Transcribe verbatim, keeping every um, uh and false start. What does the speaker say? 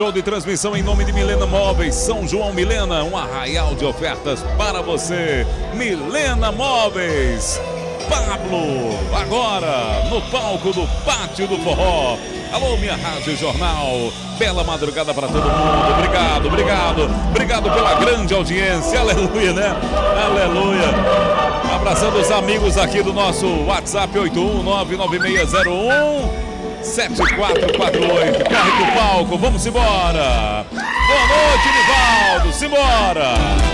Show de transmissão em nome de Milena Móveis, São João Milena, um arraial de ofertas para você. Milena Móveis, Pablo, agora no palco do Pátio do Forró. Alô, minha Rádio Jornal, bela madrugada para todo mundo, obrigado, obrigado, obrigado pela grande audiência, aleluia, né? Aleluia. Abraçando os amigos aqui do nosso WhatsApp oito um nove nove seis zero um sete quatro quatro oito. Corre pro palco, vamos embora. Boa noite, Nivaldo, simbora.